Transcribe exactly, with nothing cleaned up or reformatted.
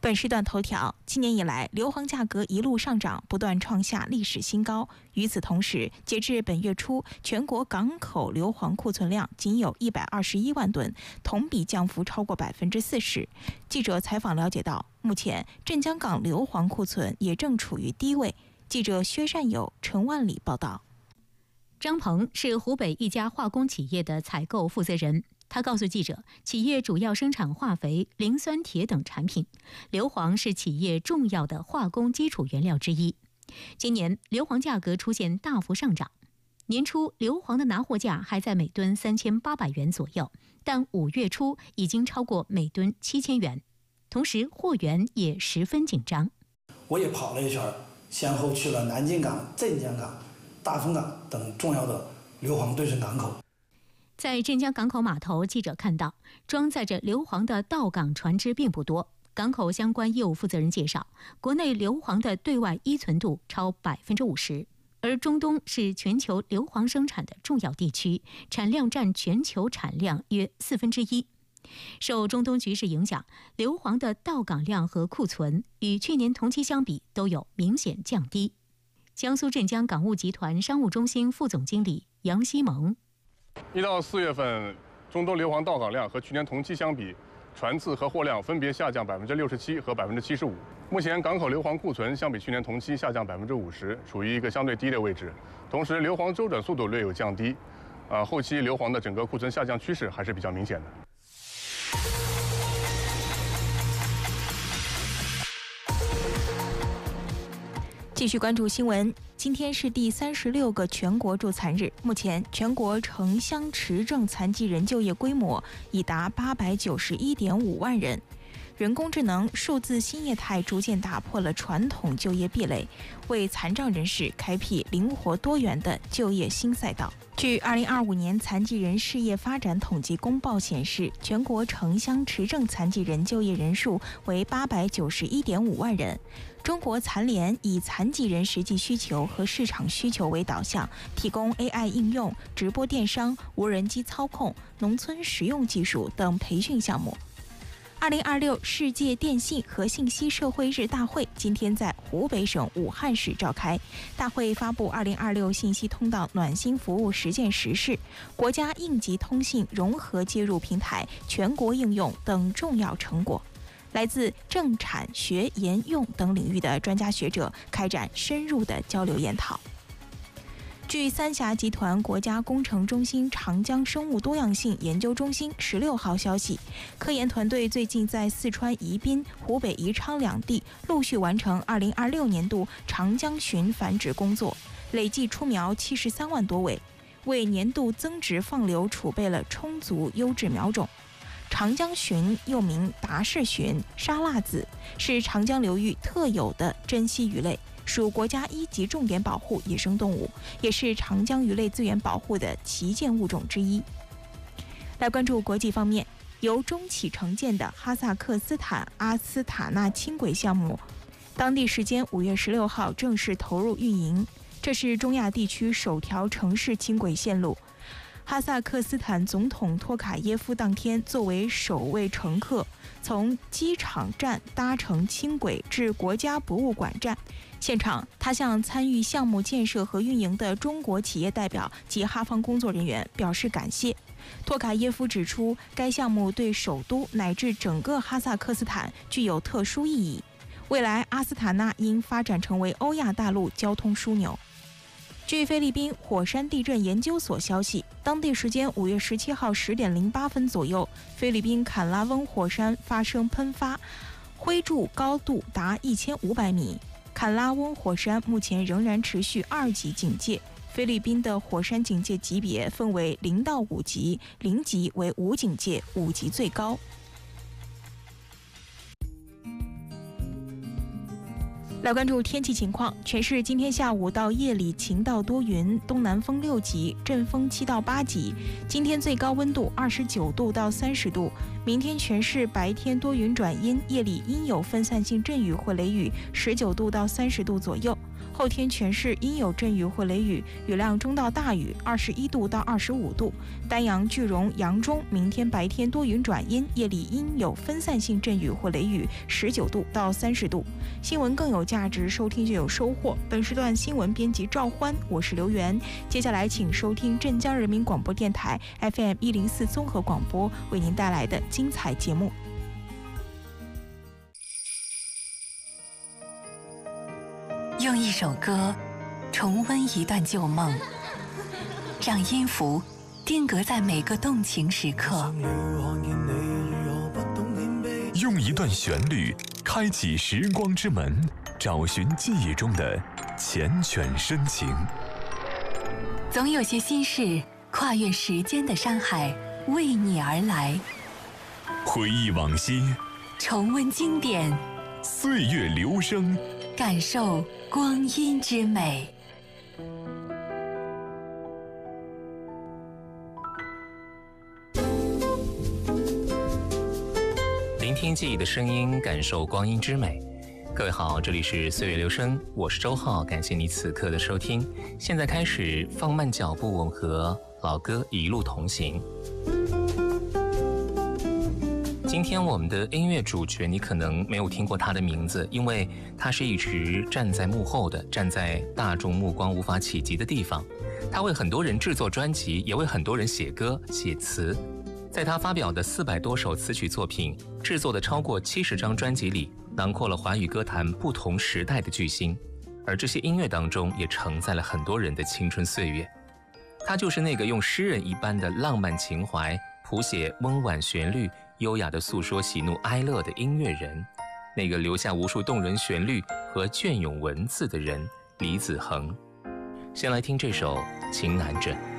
本时段头条：今年以来，硫磺价格一路上涨，不断创下历史新高。与此同时，截至本月初，全国港口硫磺库存量仅有一百二十一万吨，同比降幅超过百分之四十。记者采访了解到，目前镇江港硫磺库存也正处于低位。记者薛善友、陈万里报道。 张鹏是湖北一家化工企业的采购负责人。他告诉记者，企业主要生产化肥、磷酸铁等产品，硫磺是企业重要的化工基础原料之一。今年硫磺价格出现大幅上涨，年初硫磺的拿货价还在每吨三千八百元左右，但五月初已经超过每吨七千元，同时货源也十分紧张。 我也跑了一圈，先后去了南京港、镇江港、大丰港等重要的硫磺对准港口。 在镇江港口码头，记者看到装载着硫磺的到港船只并不多。港口相关业务负责人介绍，国内硫磺的对外依存度超百分之五十，而中东是全球硫磺生产的重要地区，产量占全球产量约四分之一。受中东局势影响，硫磺的到港量和库存与去年同期相比都有明显降低。江苏镇江港务集团商务中心副总经理杨希蒙。 一到四月份，中东硫磺到港量和去年同期相比，船次和货量分别下降百分之六十七和百分之七十五。目前港口硫磺库存相比去年同期下降百分之五十，处于一个相对低的位置。同时，硫磺周转速度略有降低，啊，后期硫磺的整个库存下降趋势还是比较明显的。 继续关注新闻。今天是第三十六个全国助残日，目前全国城乡持证残疾人就业规模已达八百九十一点五万人。人工智能、数字新业态逐渐打破了传统就业壁垒，为残障人士开辟灵活多元的就业新赛道。据二零二五年残疾人事业发展统计公报显示，全国城乡持证残疾人就业人数为八百九十一点五万人。中国残联以残疾人实际需求和市场需求为导向，提供 A I 应用、直播电商、无人机操控、农村实用技术等培训项目。二零二六世界电信和信息社会日大会今天在湖北省武汉市召开。大会发布二零二六信息通道暖心服务实践实事、国家应急通信融合接入平台全国应用等重要成果。来自政产学研用等领域的专家学者开展深入的交流研讨。据三峡集团国家工程中心长江生物多样性研究中心十六号消息，科研团队最近在四川宜宾、湖北宜昌两地陆续完成二零二六年度长江鲟繁殖工作，累计出苗七十三万多尾，为年度增殖放流储备了充足优质苗种。长江鲟又名达氏鲟、沙腊子，是长江流域特有的珍稀鱼类，属国家一级重点保护野生动物，也是长江鱼类资源保护的旗舰物种之一。来关注国际方面，由中企承建的哈萨克斯坦阿斯塔纳轻轨项目，当地时间五月十六号正式投入运营，这是中亚地区首条城市轻轨线路。哈萨克斯坦总统托卡耶夫当天作为首位乘客，从机场站搭乘轻轨至国家博物馆站。现场，他向参与项目建设和运营的中国企业代表及哈方工作人员表示感谢。托卡耶夫指出，该项目对首都乃至整个哈萨克斯坦具有特殊意义，未来阿斯塔纳应发展成为欧亚大陆交通枢纽。据菲律宾火山地震研究所消息，当地时间五月十七号十点零八分左右，菲律宾坎拉温火山发生喷发，灰柱高度达一千五百米。坎拉温火山目前仍然持续二级警戒。菲律宾的火山警戒级别分为零到五级，零级为无警戒，五级最高。来关注天气情况，全市今天下午到夜里晴到多云，东南风六级，阵风七到八级。今天最高温度二十九度到三十度。明天全市白天多云转阴，夜里阴有分散性阵雨或雷雨，十九度到三十度左右。后后天全市阴有阵雨或雷雨，雨量中到大雨，二十一度到二十五度。丹阳、句容、扬中明天白天多云转阴，夜里阴有分散性阵雨或雷雨，十九度到三十度。新闻更有价值，收听就有收获。本时段新闻编辑赵欢，我是刘源。接下来请收听镇江人民广播电台 F M 一零四综合广播为您带来的精彩节目。 用一首歌重温一段旧梦，让音符定格在每个动情时刻。 用一段旋律开启时光之门，找寻记忆中的缱绻深情。 总有些心事跨越时间的山海，为你而来。 回忆往昔， 重温经典， 岁月流声， 感受光阴之美。 聆听记忆的声音，感受光阴之美。各位好，这里是岁月流声，我是周浩，感谢你此刻的收听。现在开始放慢脚步，我们和老歌一路同行。今天我们的音乐主角，你可能没有听过他的名字，因为他是一直站在幕后的，站在大众目光无法企及的地方。他为很多人制作专辑，也为很多人写歌写词。在他发表的四百多首词曲作品，制作的超过七十张专辑里，囊括了华语歌坛不同时代的巨星，而这些音乐当中也承载了很多人的青春岁月。他就是那个用诗人一般的浪漫情怀，谱写温婉旋律，优雅地诉说喜怒哀乐的音乐人，那个留下无数动人旋律和隽永文字的人，李子恒。先来听这首《情难枕》。